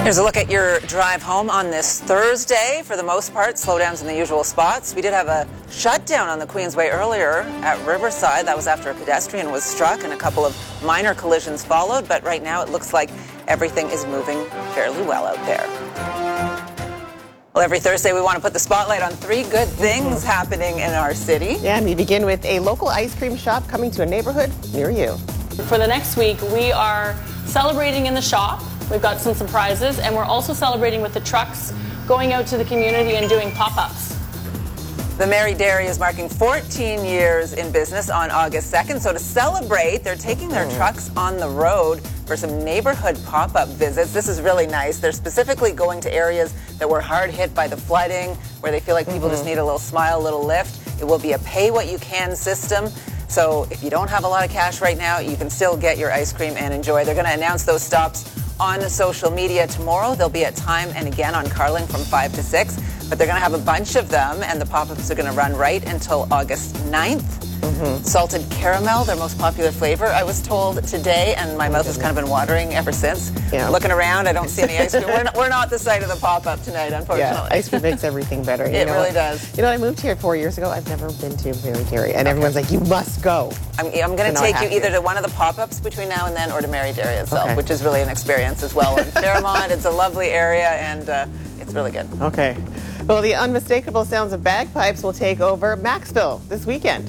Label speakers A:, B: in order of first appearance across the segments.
A: Here's a look at your drive home on this Thursday. For the most part, slowdowns in the usual spots. We did have a shutdown on the Queensway earlier at Riverside. That was after a pedestrian was struck and a couple of minor collisions followed. But right now it looks like everything is moving fairly well out there. Well, every Thursday we want to put the spotlight on three good things happening in our city.
B: Yeah, and we begin with a local ice cream shop coming to a neighborhood near you.
C: For the next week, we are celebrating in the shop. We've got some surprises, and we're also celebrating with the trucks, going out to the community and doing pop-ups.
A: The Mary Dairy is marking 14 years in business on August 2nd. So to celebrate, they're taking their trucks on the road for some neighborhood pop-up visits. This is really nice. They're specifically going to areas that were hard hit by the flooding, where they feel like people just need a little smile, a little lift. It will be a pay-what-you-can system. So if you don't have a lot of cash right now, you can still get your ice cream and enjoy. They're going to announce those stops on social media tomorrow. They'll be at Time and again on Carling from 5 to 6. But they're going to have a bunch of them, and the pop-ups are going to run right until August 9th. Salted caramel, their most popular flavor, I was told today, and my mouth has kind of been watering ever since. Yeah. Looking around, I don't see any ice cream. We're not the site of the pop-up tonight, unfortunately.
B: Yeah, ice cream makes everything better.
A: It really does.
B: You know, I moved here 4 years ago. I've never been to Mary Dairy, and everyone's like, you must go.
A: I'm going to take you either to one of the pop-ups between now and then or to Mary Dairy itself, which is really an experience as well. In Fairmont, it's a lovely area, and it's really good.
B: Okay. Well, the unmistakable sounds of bagpipes will take over Maxville this weekend.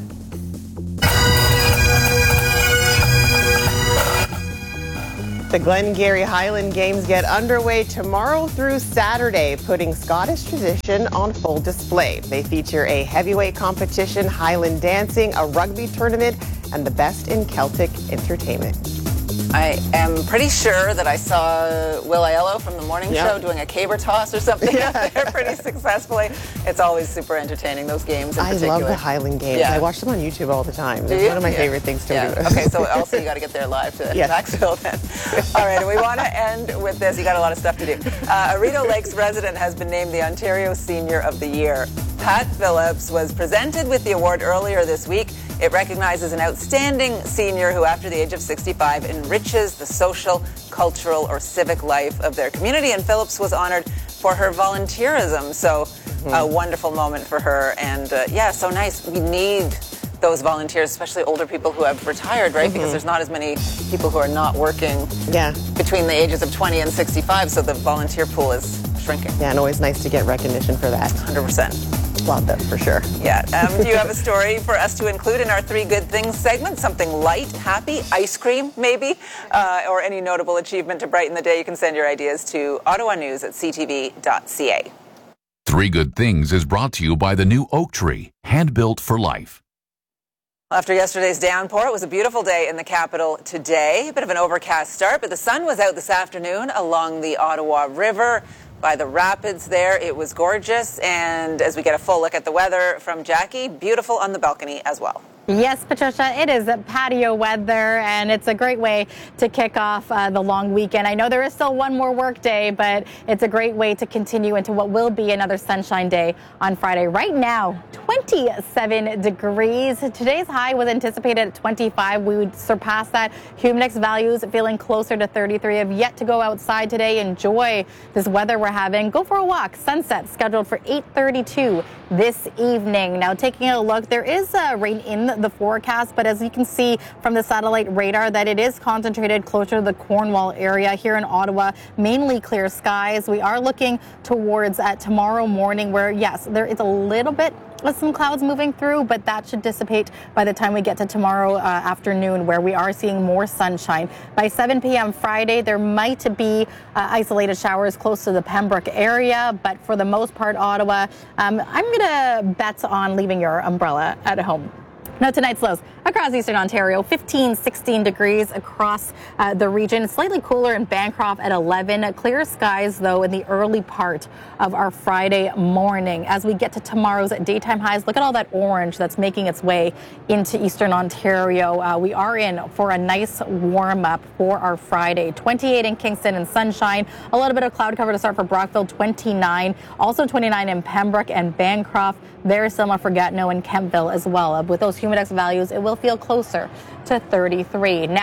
B: The Glengarry Highland Games get underway tomorrow through Saturday, putting Scottish tradition on full display. They feature a heavyweight competition, Highland dancing, a rugby tournament, and the best in Celtic entertainment.
A: I am pretty sure that I saw Will Aiello from the morning show doing a caber toss or something out there pretty successfully. It's always super entertaining, those games in particular.
B: I love the Highland Games. I watch them on YouTube all the time. It's one of my favorite things to do.
A: Okay, so also you got to get there live to Maxville then. All right, and we want to end with this. You got a lot of stuff to do. A Rideau Lakes resident has been named the Ontario Senior of the Year. Pat Phillips was presented with the award earlier this week. It recognizes an outstanding senior who, after the age of 65, enriches the social, cultural, or civic life of their community. And Phillips was honored for her volunteerism. So a wonderful moment for her. And so nice. We need those volunteers, especially older people who have retired, right? Because there's not as many people who are not working between the ages of 20 and 65. So the volunteer pool is shrinking.
B: Yeah, and always nice to get recognition for that.
A: 100%.
B: Love that for sure.
A: Yeah. Do you have a story for us to include in our Three Good Things segment? Something light, happy, ice cream maybe, or any notable achievement to brighten the day? You can send your ideas to ottawanews@ctv.ca.
D: Three Good Things is brought to you by the new Oak Tree, hand-built for life.
A: After yesterday's downpour, it was a beautiful day in the capital today. A bit of an overcast start, but the sun was out this afternoon along the Ottawa River. By the rapids there, it was gorgeous. And as we get a full look at the weather from Jackie, beautiful on the balcony as well.
E: Yes, Patricia, it is patio weather, and it's a great way to kick off the long weekend. I know there is still one more work day, but it's a great way to continue into what will be another sunshine day on Friday. Right now, 27 degrees. Today's high was anticipated at 25. We would surpass that. Humidex values feeling closer to 33. Have yet to go outside today. Enjoy this weather we're having. Go for a walk. Sunset scheduled for 8:32 this evening. Now, taking a look, there is rain in the forecast, but as you can see from the satellite radar, that it is concentrated closer to the Cornwall area. Here in Ottawa, mainly clear skies. We are looking towards tomorrow morning, where yes, there is a little bit with some clouds moving through, but that should dissipate by the time we get to tomorrow afternoon, where we are seeing more sunshine. By 7 p.m. Friday, there might be isolated showers close to the Pembroke area, but for the most part, Ottawa, I'm going to bet on leaving your umbrella at home. Now, tonight's lows across eastern Ontario, 15, 16 degrees across the region. Slightly cooler in Bancroft at 11. Clear skies, though, in the early part of our Friday morning. As we get to tomorrow's daytime highs, look at all that orange that's making its way into eastern Ontario. We are in for a nice warm-up for our Friday. 28 in Kingston and sunshine. A little bit of cloud cover to start for Brockville, 29. Also 29 in Pembroke and Bancroft. Very similar for Gatineau and Kemptville as well. With those Humidex values, it will feel closer to 33. Now,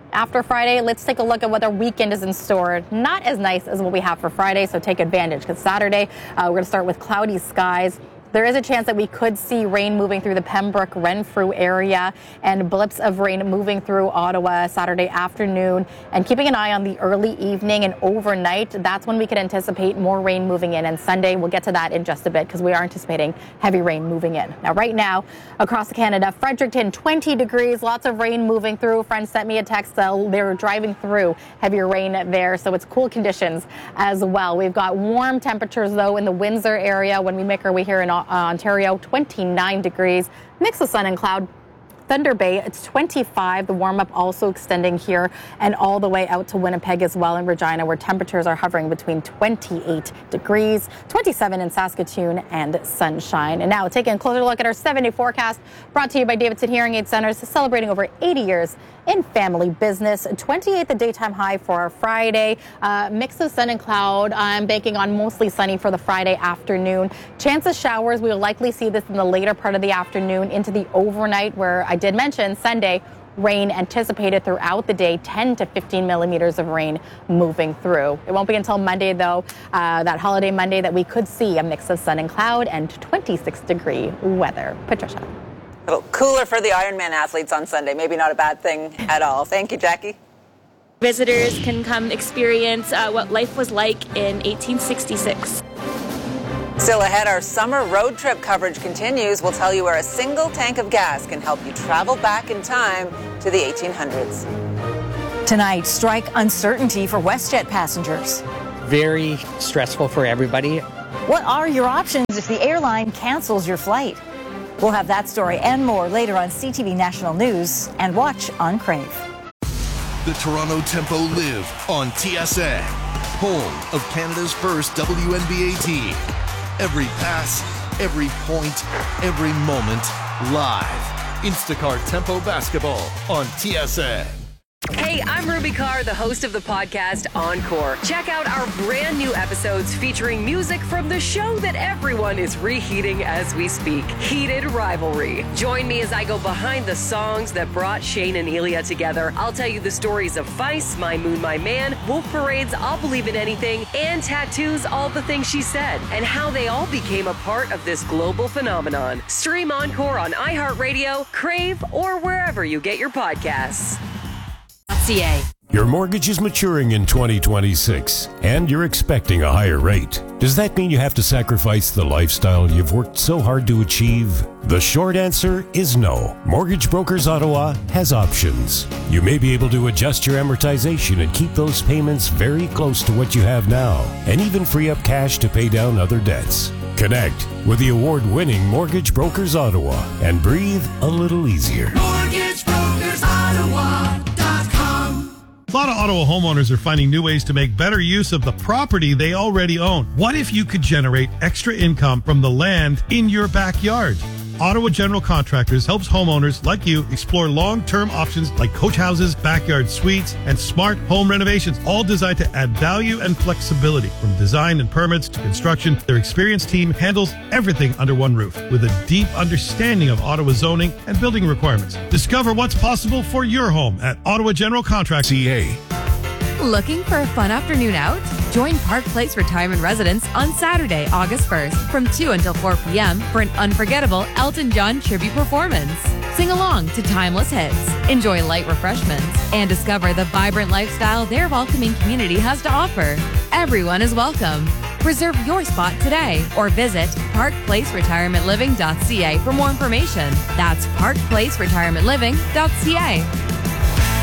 E: After Friday, let's take a look at what our weekend is in store. Not as nice as what we have for Friday, so take advantage, because Saturday, we're going to start with cloudy skies. There is a chance that we could see rain moving through the Pembroke, Renfrew area and blips of rain moving through Ottawa Saturday afternoon. And keeping an eye on the early evening and overnight, that's when we could anticipate more rain moving in. And Sunday, we'll get to that in just a bit because we are anticipating heavy rain moving in. Now, right now, across Canada, Fredericton, 20 degrees, lots of rain moving through. Friends sent me a text. They're driving through heavier rain there, so it's cool conditions as well. We've got warm temperatures, though, in the Windsor area when we make our way here in Ontario, 29 degrees, mix of sun and cloud. Thunder Bay, it's 25. The warm-up also extending here and all the way out to Winnipeg as well in Regina, where temperatures are hovering between 28 degrees, 27 in Saskatoon, and sunshine. And now taking a closer look at our 7-day forecast, brought to you by Davidson Hearing Aid Centers, celebrating over 80 years in family business. 28 the daytime high for our Friday. Mix of sun and cloud. I'm banking on mostly sunny for the Friday afternoon. Chance of showers, we will likely see this in the later part of the afternoon into the overnight, where I did mention Sunday, rain anticipated throughout the day, 10 to 15 millimeters of rain moving through. It won't be until Monday, though, that holiday Monday, that we could see a mix of sun and cloud and 26-degree weather. Patricia.
A: A little cooler for the Ironman athletes on Sunday. Maybe not a bad thing at all. Thank you, Jackie.
F: Visitors can come experience what life was like in 1866.
A: Still ahead, our summer road trip coverage continues. We'll tell you where a single tank of gas can help you travel back in time to the 1800s.
G: Tonight, strike uncertainty for WestJet passengers.
H: Very stressful for everybody.
G: What are your options if the airline cancels your flight? We'll have that story and more later on CTV National News, and watch on Crave.
I: The Toronto Tempo live on TSN, home of Canada's first WNBA team. Every pass, every point, every moment, live. Instacart Tempo Basketball on TSN.
J: Hey, I'm Ruby Carr, the host of the podcast Encore. Check out our brand new episodes featuring music from the show that everyone is reheating as we speak, Heated Rivalry. Join me as I go behind the songs that brought Shane and Elia together. I'll tell you the stories of Feist, My Moon, My Man, Wolf Parade's I'll Believe in Anything, and Tattoo's All the Things She Said, and how they all became a part of this global phenomenon. Stream Encore on iHeartRadio, Crave, or wherever you get your podcasts.
K: Your mortgage is maturing in 2026, and you're expecting a higher rate. Does that mean you have to sacrifice the lifestyle you've worked so hard to achieve? The short answer is no. Mortgage Brokers Ottawa has options. You may be able to adjust your amortization and keep those payments very close to what you have now, and even free up cash to pay down other debts. Connect with the award-winning Mortgage Brokers Ottawa and breathe a little easier.
L: MortgageBrokersOttawa.com. A lot of Ottawa homeowners are finding new ways to make better use of the property they already own. What if you could generate extra income from the land in your backyard? Ottawa General Contractors helps homeowners like you explore long-term options like coach houses, backyard suites, and smart home renovations, all designed to add value and flexibility. From design and permits to construction, their experienced team handles everything under one roof with a deep understanding of Ottawa zoning and building requirements. Discover what's possible for your home at Ottawa General Contractors. CA.
M: Looking for a fun afternoon out? Join Park Place Retirement Residence on Saturday, August 1st from 2 until 4 p.m. for an unforgettable Elton John tribute performance. Sing along to timeless hits, enjoy light refreshments, and discover the vibrant lifestyle their welcoming community has to offer. Everyone is welcome. Reserve your spot today or visit parkplaceretirementliving.ca for more information. That's parkplaceretirementliving.ca.